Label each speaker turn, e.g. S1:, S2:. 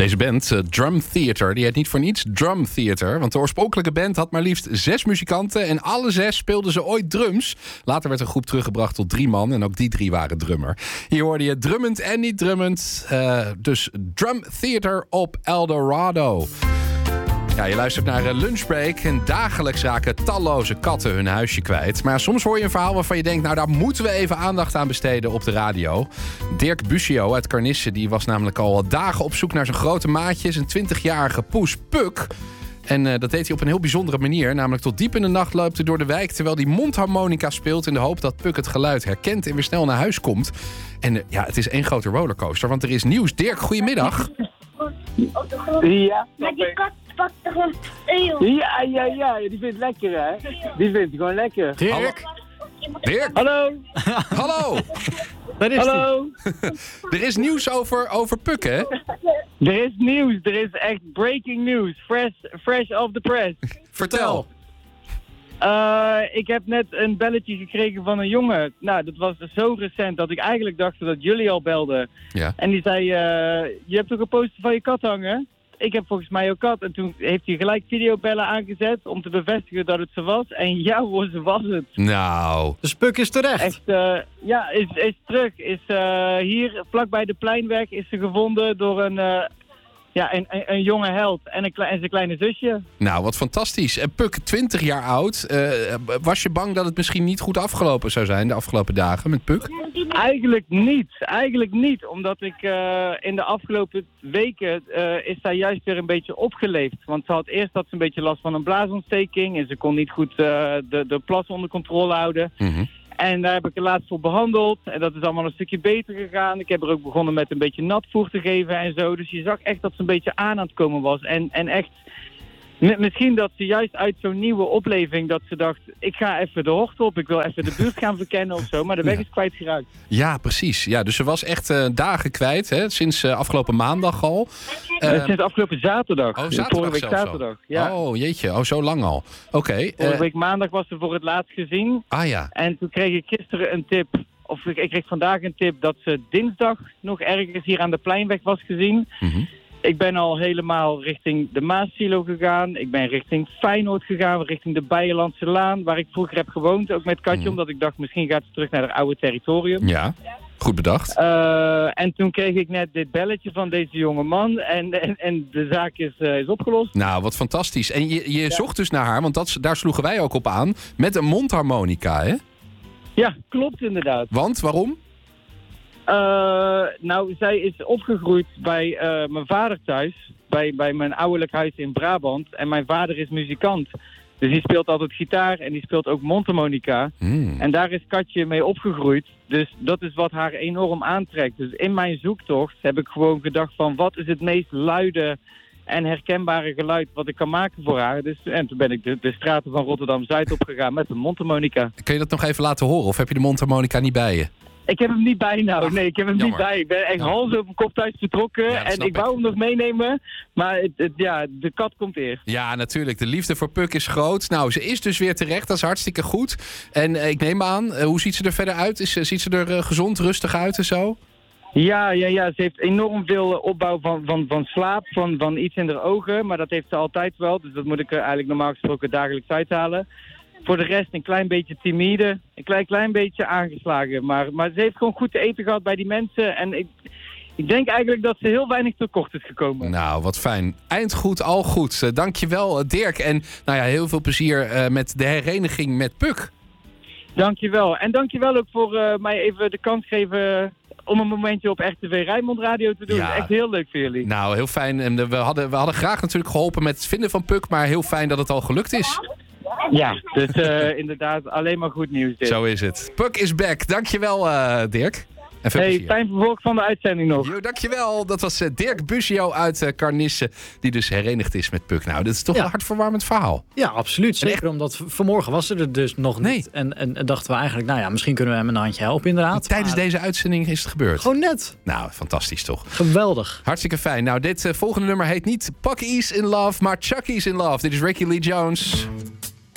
S1: Deze band, Drum Theater, die heet niet voor niets Drum Theater. Want de oorspronkelijke band had maar liefst 6 muzikanten. En alle 6 speelden ze ooit drums. Later werd de groep teruggebracht tot 3 man. En ook die 3 waren drummer. Hier hoorde je drummend en niet drummend. Dus Drum Theater op Eldorado. Ja, je luistert naar Lunchbreak en dagelijks raken talloze katten hun huisje kwijt. Maar soms hoor je een verhaal waarvan je denkt, nou daar moeten we even aandacht aan besteden op de radio. Dirk Busio uit Carnisse, die was namelijk al dagen op zoek naar zijn grote maatje, zijn 20-jarige poes Puk. En dat deed hij op een heel bijzondere manier. Namelijk tot diep in de nacht loopt hij door de wijk terwijl hij mondharmonica speelt in de hoop dat Puk het geluid herkent en weer snel naar huis komt. En het is één grote rollercoaster, want er is nieuws. Dirk, goedemiddag.
S2: Ja.
S3: Maar die kat pakt toch een eel?
S2: Ja, die vindt het lekker, hè? Die vindt het gewoon lekker.
S1: Dirk? Dirk?
S2: Hallo?
S1: Hallo?
S4: Daar is
S2: Hallo?
S1: Er is nieuws over Puk, hè?
S2: Er is nieuws. Er is echt breaking news. Fresh off the press.
S1: Vertel.
S2: Ik heb net een belletje gekregen van een jongen. Nou, dat was zo recent dat ik eigenlijk dacht dat jullie al belden.
S1: Ja.
S2: En die zei, je hebt toch een poster van je kat hangen? Ik heb volgens mij jouw kat. En toen heeft hij gelijk videobellen aangezet om te bevestigen dat het zo was. En ja hoor, ze was het.
S1: Nou.
S4: De Puk is terecht.
S2: Echt, is terug. Is hier vlakbij de Pleinweg is ze gevonden door een jonge held en zijn kleine zusje.
S1: Nou, wat fantastisch. En Puk, 20 jaar oud. Was je bang dat het misschien niet goed afgelopen zou zijn de afgelopen dagen met Puk?
S2: Eigenlijk niet. Omdat ik in de afgelopen weken is zij juist weer een beetje opgeleefd. Want ze had eerst een beetje last van een blaasontsteking. En ze kon niet goed de plas onder controle houden.
S1: Mhm.
S2: En daar heb ik er laatst voor behandeld. En dat is allemaal een stukje beter gegaan. Ik heb er ook begonnen met een beetje natvoer te geven en zo. Dus je zag echt dat ze een beetje aan het komen was. En echt, misschien dat ze juist uit zo'n nieuwe opleving, dat ze dacht, ik ga even de hocht op. Ik wil even de buurt gaan verkennen of zo. Maar de weg is kwijtgeraakt.
S1: Ja, precies. Ja, dus ze was echt dagen kwijt, hè? Sinds afgelopen maandag al.
S2: Sinds afgelopen zaterdag.
S1: Zaterdag
S2: Vorige week
S1: zelfs
S2: zaterdag. Ja.
S1: Oh, jeetje. Oh, zo lang al. Oké.
S2: Vorige week maandag was ze voor het laatst gezien.
S1: Ah ja.
S2: En toen kreeg ik gisteren een tip, of ik kreeg vandaag een tip, dat ze dinsdag nog ergens hier aan de Pleinweg was gezien.
S1: Mhm.
S2: Ik ben al helemaal richting de Maassilo gegaan. Ik ben richting Feyenoord gegaan, richting de Beierlandse Laan, waar ik vroeger heb gewoond, ook met Katje, omdat ik dacht, misschien gaat ze terug naar haar oude territorium.
S1: Ja, goed bedacht.
S2: En toen kreeg ik net dit belletje van deze jonge man en de zaak is opgelost.
S1: Nou, wat fantastisch. En je zocht dus naar haar, want daar sloegen wij ook op aan, met een mondharmonica, hè?
S2: Ja, klopt inderdaad.
S1: Want, waarom?
S2: Nou, zij is opgegroeid bij mijn vader thuis, bij mijn ouderlijk huis in Brabant. En mijn vader is muzikant. Dus die speelt altijd gitaar en die speelt ook mondharmonica. En daar is Katje mee opgegroeid. Dus dat is wat haar enorm aantrekt. Dus in mijn zoektocht heb ik gewoon gedacht van, wat is het meest luide en herkenbare geluid wat ik kan maken voor haar. Dus, en toen ben ik de straten van Rotterdam-Zuid opgegaan met een mondharmonica.
S1: Kun je dat nog even laten horen? Of heb je de mondharmonica niet bij je?
S2: Ik heb hem niet bij nou. Nee, ik heb hem
S1: Jammer.
S2: niet bij. Ik ben echt hals over mijn kop thuis vertrokken.
S1: Ja, dat
S2: en
S1: snap
S2: ik wou
S1: ik.
S2: hem nog meenemen. Maar de kat komt eerst.
S1: Ja, natuurlijk. De liefde voor Puk is groot. Nou, ze is dus weer terecht. Dat is hartstikke goed. En ik neem aan, hoe ziet ze er verder uit? Ziet ze er gezond, rustig uit en zo?
S2: Ja. Ze heeft enorm veel opbouw van slaap, van iets in haar ogen. Maar dat heeft ze altijd wel. Dus dat moet ik er eigenlijk normaal gesproken dagelijks uithalen. Voor de rest een klein beetje timide, een klein beetje aangeslagen. Maar ze heeft gewoon goed te eten gehad bij die mensen. En ik denk eigenlijk dat ze heel weinig tekort is gekomen.
S1: Nou, wat fijn. Eind goed, al goed. Dankjewel, Dirk. En nou ja, heel veel plezier met de hereniging met Puk.
S2: Dankjewel. En dankjewel ook voor mij even de kans geven om een momentje op RTV Rijnmond Radio te doen.
S1: Ja.
S2: Dat is echt heel leuk voor jullie.
S1: Nou, heel fijn. En we hadden graag natuurlijk geholpen met het vinden van Puk. Maar heel fijn dat het al gelukt is.
S2: Ja, dus inderdaad alleen maar goed nieuws dit.
S1: Zo is het. Puk is back. Dankjewel, Dirk. En veel plezier.
S2: Fijn vervolg van de uitzending nog.
S1: Jo, dankjewel. Dat was Dirk Busio uit Carnisse, die dus herenigd is met Puk. Nou, dit is toch een hartverwarmend verhaal.
S4: Ja, absoluut. Zeker omdat vanmorgen was ze er dus nog niet.
S1: Nee.
S4: En dachten we eigenlijk, nou ja, misschien kunnen we hem een handje helpen inderdaad.
S1: Tijdens deze uitzending is het gebeurd.
S4: Gewoon net.
S1: Nou, fantastisch toch.
S4: Geweldig.
S1: Hartstikke fijn. Nou, dit volgende nummer heet niet Pucky's in Love, maar Chucky's in Love. Dit is Ricky Lee Jones.